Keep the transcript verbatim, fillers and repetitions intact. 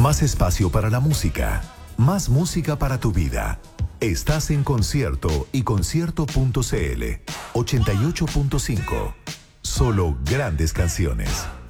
Más espacio para la música. Más música para tu vida. Estás en Concierto y concierto punto c l. ochenta y ocho punto cinco. Solo grandes canciones.